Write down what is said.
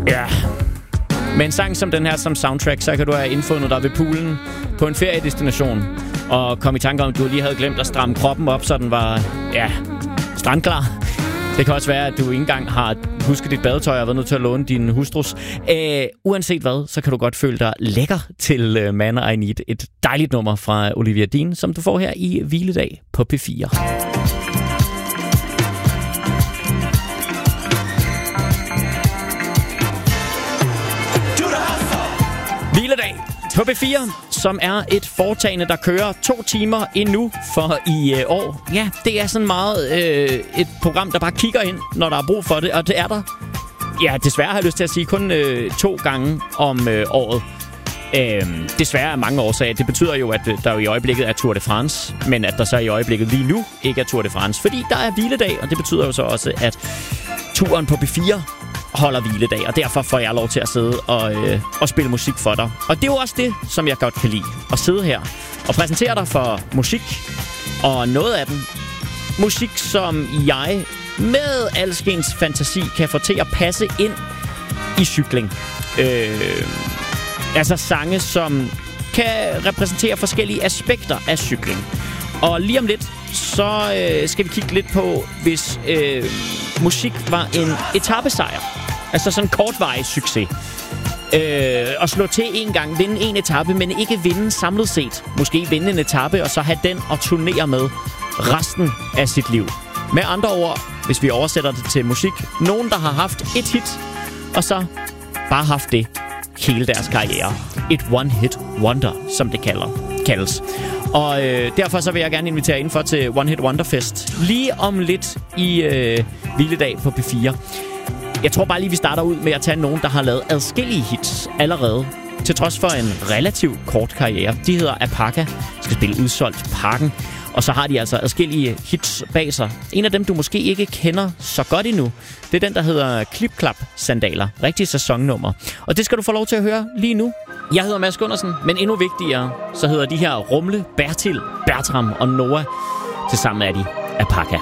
Ja. Med en sang som den her som soundtrack, så kan du have indfundet dig ved poolen på en feriedestination og komme i tanke om, at du lige havde glemt at stramme kroppen op, så den var, strandklar. Det kan også være, at du ikke engang har husket dit badetøj og været nødt til at låne din hustrus. Uanset hvad, så kan du godt føle dig lækker til Man I Need. Et dejligt nummer fra Olivia Dean, som du får her i Hviledag på P4. Hviledag på P4, som er et foretagende, der kører 2 timer endnu for i år. Ja, det er sådan meget et program, der bare kigger ind, når der er brug for det, og det er der. Ja, desværre har jeg lyst til at sige kun 2 gange om året. Desværre er mange årsager. Det betyder jo, at der jo i øjeblikket er Tour de France, men at der så i øjeblikket lige nu ikke er Tour de France, fordi der er hviledag, og det betyder jo så også, at turen på P4 holder hviledag, og derfor får jeg lov til at sidde og spille musik for dig. Og det er jo også det, som jeg godt kan lide. At sidde her og præsentere dig for musik, og noget af den musik, som jeg med alskens fantasi kan få til at passe ind i cykling. Altså sange, som kan repræsentere forskellige aspekter af cykling. Og lige om lidt, så skal vi kigge lidt på, hvis musik var en etapesejr. Altså sådan en kortvarig succes. At slå til en gang, vinde en etape, men ikke vinde samlet set. Måske vinde en etape, og så have den at turnere med resten af sit liv. Med andre ord, hvis vi oversætter det til musik, nogen, der har haft et hit, og så bare haft det hele deres karriere. Et one-hit wonder, som det kaldes. Og derfor så vil jeg gerne invitere indenfor til One Hit Wonder Fest. Lige om lidt i Hviledag på P4. Jeg tror bare lige, vi starter ud med at tage nogen, der har lavet adskillige hits allerede. Til trods for en relativt kort karriere. De hedder Apaka, skal spille Udsolgt Parken. Og så har de altså adskillige hits bag sig. En af dem, du måske ikke kender så godt endnu, det er den, der hedder Klip-Klap Sandaler. Rigtig sæsonnummer. Og det skal du få lov til at høre lige nu. Jeg hedder Mads Gundersen, men endnu vigtigere, så hedder de her Rumle, Bertil, Bertram og Noah. Tilsammen er de Apaka.